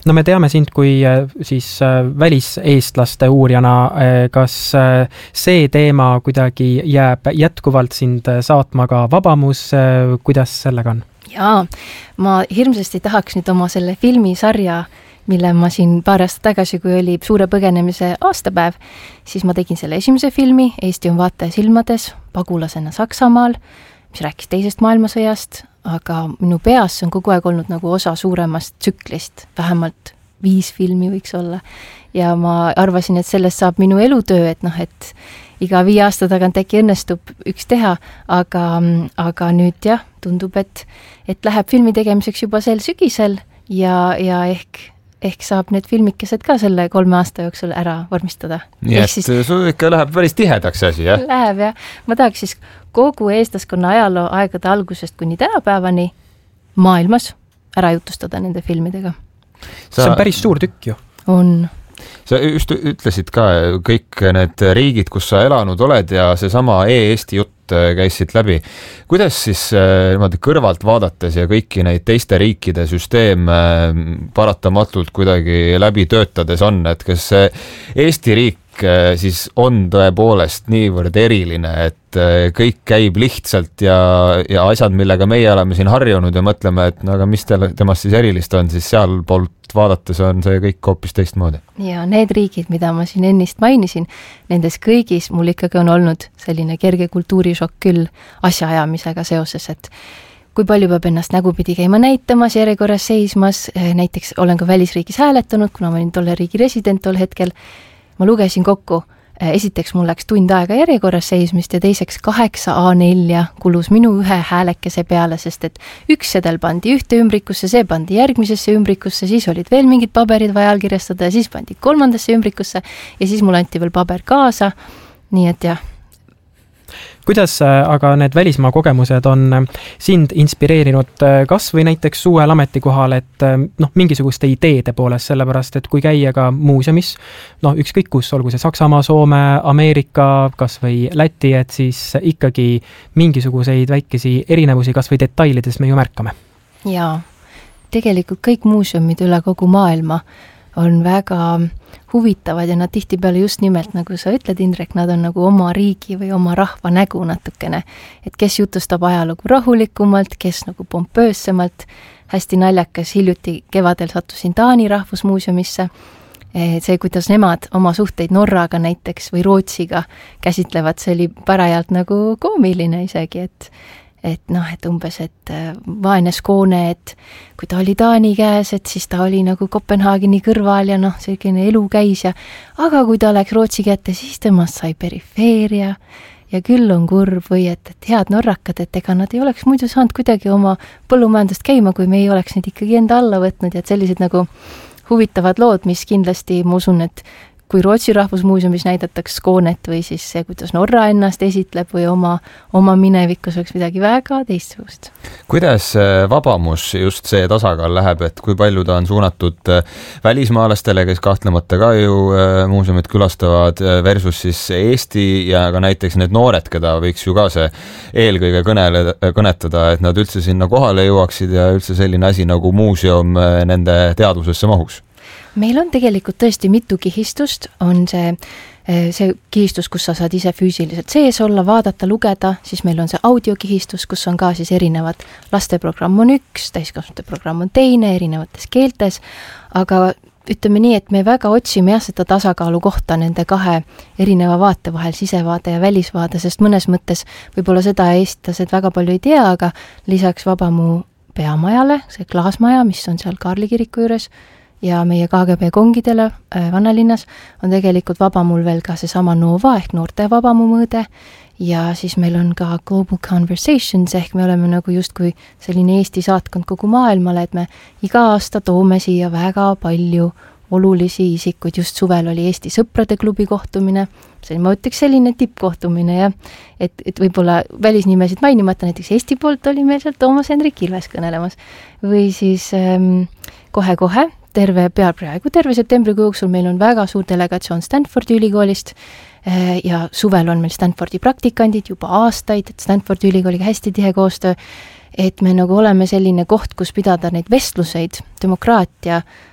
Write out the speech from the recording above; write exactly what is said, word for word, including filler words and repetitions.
no me teame sind kui siis väliseestlaste uurijana, kas see teema kuidagi jääb jätkuvalt sind saatma ka Vabamus, kuidas sellega on? Jaa, ma hirmsasti tahaks nüüd oma selle filmisarja, mille ma siin paar aastat tagasi, kui oli suure põgenemise aastapäev, siis ma tegin selle esimese filmi, Eesti on vaataja silmades, pagulasena Saksamaal, mis rääkis teisest maailmasõjast, aga minu peas on kogu aeg olnud nagu osa suuremast tsüklist, vähemalt viis filmi võiks olla. Ja ma arvasin, et sellest saab minu elutöö, et noh, et iga viie aasta tagant äkki õnnestub üks teha, aga, aga nüüd jah, tundub, et, et läheb filmi tegemiseks juba sel sügisel ja, ja ehk, ehk saab need filmikesed ka selle kolme aasta jooksul ära vormistada. Nii et siis, sul ikka läheb päris tihedaks asi, jah? Läheb, jah. Ma tahaks siis kogu eestlaskonna ajaloo aegade algusest kuni tänapäevani maailmas ära jutustada nende filmidega. Sa... See on päris suur tükk ju. On. Sa just ütlesid ka kõik need riigid, kus sa elanud oled ja seesama e-Eesti jutt käisid läbi. Kuidas siis niimoodi kõrvalt vaadates ja kõiki neid teiste riikide süsteeme paratamatult kuidagi läbi töötades on, et kas see Eesti riik siis on tõepoolest niivõrd eriline, et kõik käib lihtsalt ja, ja asjad, millega meie oleme siin harjunud ja mõtleme, et no aga mis temast siis erilist on, siis seal poolt vaadates on see kõik hoopis teistmoodi. Ja need riigid, mida ma siin ennist mainisin, nendes kõigis mul ikkagi on olnud selline kerge kultuurishokk küll asjaajamisega seoses, et kui palju peab ennast nägupidi käima näitamas, järjekorras seismas, näiteks olen ka välisriigis hääletanud, kuna ma olin tolle riigi resident tol hetkel, ma lugesin kokku, esiteks mul läks tund aega järjekorras seismist ja teiseks kaheksa A neli kulus minu ühe häälekese peale, sest et üks sedel pandi ühte ümbrikusse, see pandi järgmisesse ümbrikusse, siis olid veel mingid paberid vaja allkirjastada ja siis pandi kolmandasse ümbrikusse ja siis mul anti veel paber kaasa, nii et jah. Kuidas aga need välismaa kogemused on sind inspireerinud kas või näiteks uuel ametikohal, et noh, mingisuguste ideede poolest, sellepärast, et kui käia ka muuseumis, no ükskõik kus, olgu see Saksamaa, Soome, Ameerika, kas või Läti, et siis ikkagi mingisuguseid väikesi erinevusi kas või detailides me ju märkame. Jaa, tegelikult kõik muuseumid üle kogu maailma on väga huvitavad ja nad tihtipeale just nimelt, nagu sa ütled, Indrek, nad on nagu oma riigi või oma rahva nägu natukene. Et kes jutustab ajalugu rahulikumalt, kes nagu pompöössemalt. Hästi naljakas, hiljuti kevadel sattusin Taani rahvusmuuseumisse. See, kuidas nemad oma suhteid Norraga näiteks või Rootsiga käsitlevad, see oli parajalt nagu koomiline isegi, et et noh, et umbes, et vaene Skoone, et kui ta oli Taani käes, et siis ta oli nagu Kopenhaageni kõrval ja noh, selline elu käis ja aga kui ta läks Rootsi kätte, siis temast sai perifeeria ja küll on kurb või et, et head norrakad, et ega nad ei oleks muidu saanud kuidagi oma põllumajandust käima, kui me ei oleks neid ikkagi enda alla võtnud ja et sellised nagu huvitavad lood, mis kindlasti ma usun, et kui Rootsi rahvusmuuseumis näidataks Skoonet või siis see, kuidas Norra ennast esitleb või oma, oma minevikus oleks midagi väga teistsugust. Kuidas Vabamus just see tasakaal läheb, et kui palju ta on suunatud välismaalastele, kes kahtlemata ka ju muuseumid külastavad versus siis Eesti ja ka näiteks need noored, keda võiks ju ka see eelkõige kõnele, kõnetada, et nad üldse sinna kohale jõuaksid ja üldse selline asi nagu muuseum nende teadvusesse mahuks? Meil on tegelikult tõesti mitu kihistust, on see, see kihistus, kus sa saad ise füüsiliselt sees olla, vaadata, lugeda, siis meil on see audiokihistus, kus on ka siis erinevad lasteprogramm on üks, täiskasvanute programm on teine, erinevates keeltes, aga ütleme nii, et me väga otsime jah seda tasakaalu kohta nende kahe erineva vaate vahel, sisevaade ja välisvaade, sest mõnes mõttes võib-olla seda eestlased väga palju ei tea, aga lisaks Vabamu peamajale, see klaasmaja, mis on seal Kaarli kiriku juures, ja meie K G B kongidele äh, Vannalinnas on tegelikult Vabamul veel ka see sama Nova ehk noorte Vabamu mõõde ja siis meil on ka Global Conversations ehk me oleme nagu justkui selline Eesti saatkond kogu maailmale, et me iga aasta toome siia väga palju olulisi isikuid, just suvel oli Eesti sõprade klubi kohtumine, see ma ütleks selline tippkohtumine ja et, et võib-olla välisnimesid mainimata, näiteks Eesti poolt oli meil seal Toomas Hendrik Ilves kõnelemas või siis ähm, kohe-kohe terve pea praegu, terve septembrikuu jooksul meil on väga suur delegatsioon Stanfordi ülikoolist ja suvel on meil Stanfordi praktikandid juba aastaid, et Stanfordi ülikooliga hästi tihe koostöö, et me nagu oleme selline koht, kus pidada neid vestluseid demokraatia